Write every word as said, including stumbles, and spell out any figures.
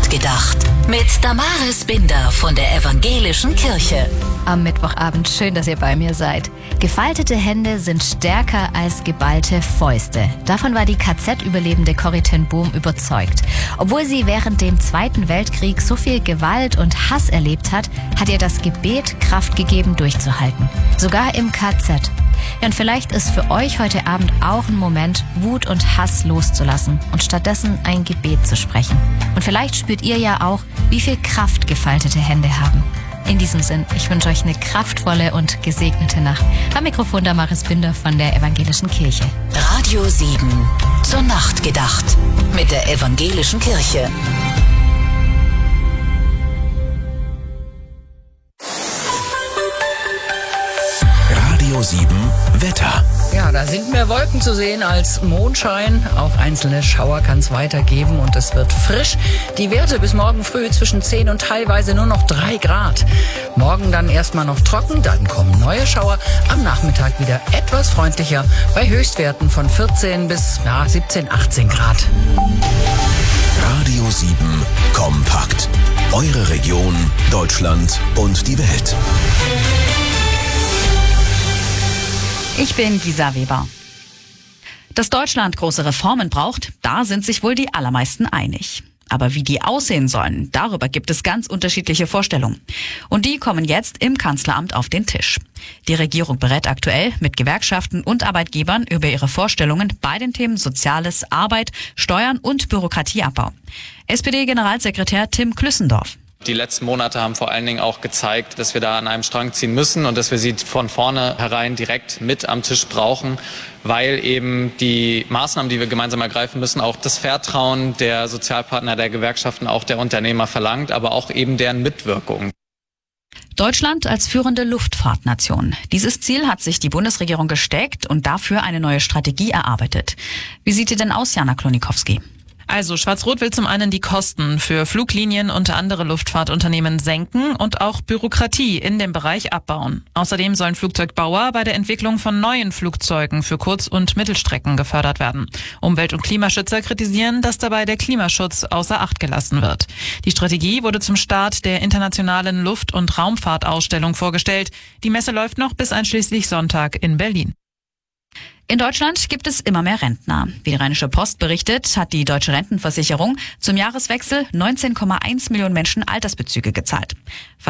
Nacht gedacht. Mit Damaris Binder von der Evangelischen Kirche. Am Mittwochabend, schön, dass ihr bei mir seid. Gefaltete Hände sind stärker als geballte Fäuste. Davon war die K Z-Überlebende Corrie ten Boom überzeugt. Obwohl sie während dem Zweiten Weltkrieg so viel Gewalt und Hass erlebt hat, hat ihr das Gebet Kraft gegeben, durchzuhalten. Sogar im K Z. Ja, und vielleicht ist für euch heute Abend auch ein Moment, Wut und Hass loszulassen und stattdessen ein Gebet zu sprechen. Und vielleicht spürt ihr ja auch, wie viel Kraft gefaltete Hände haben. In diesem Sinn, ich wünsche euch eine kraftvolle und gesegnete Nacht. Am Mikrofon Damaris Binder von der Evangelischen Kirche. Radio sieben. Zur Nacht gedacht. Mit der Evangelischen Kirche. Radio sieben Wetter. Ja, da sind mehr Wolken zu sehen als Mondschein. Auch einzelne Schauer kann es weitergeben und es wird frisch. Die Werte bis morgen früh zwischen zehn und teilweise nur noch drei Grad. Morgen dann erstmal noch trocken, dann kommen neue Schauer. Am Nachmittag wieder etwas freundlicher bei Höchstwerten von vierzehn bis ja, siebzehn, achtzehn Grad. Radio sieben kompakt. Eure Region, Deutschland und die Welt. Ich bin Gisa Weber. Dass Deutschland große Reformen braucht, da sind sich wohl die allermeisten einig. Aber wie die aussehen sollen, darüber gibt es ganz unterschiedliche Vorstellungen. Und die kommen jetzt im Kanzleramt auf den Tisch. Die Regierung berät aktuell mit Gewerkschaften und Arbeitgebern über ihre Vorstellungen bei den Themen Soziales, Arbeit, Steuern und Bürokratieabbau. S P D-Generalsekretär Tim Klüssendorf. Die letzten Monate haben vor allen Dingen auch gezeigt, dass wir da an einem Strang ziehen müssen und dass wir sie von vornherein direkt mit am Tisch brauchen, weil eben die Maßnahmen, die wir gemeinsam ergreifen müssen, auch das Vertrauen der Sozialpartner, der Gewerkschaften, auch der Unternehmer verlangt, aber auch eben deren Mitwirkung. Deutschland als führende Luftfahrtnation. Dieses Ziel hat sich die Bundesregierung gesteckt und dafür eine neue Strategie erarbeitet. Wie sieht die denn aus, Jana Klonikowski? Also Schwarz-Rot will zum einen die Kosten für Fluglinien und andere Luftfahrtunternehmen senken und auch Bürokratie in dem Bereich abbauen. Außerdem sollen Flugzeugbauer bei der Entwicklung von neuen Flugzeugen für Kurz- und Mittelstrecken gefördert werden. Umwelt- und Klimaschützer kritisieren, dass dabei der Klimaschutz außer Acht gelassen wird. Die Strategie wurde zum Start der internationalen Luft- und Raumfahrtausstellung vorgestellt. Die Messe läuft noch bis einschließlich Sonntag in Berlin. In Deutschland gibt es immer mehr Rentner. Wie die Rheinische Post berichtet, hat die Deutsche Rentenversicherung zum Jahreswechsel neunzehn Komma eins Millionen Menschen Altersbezüge gezahlt.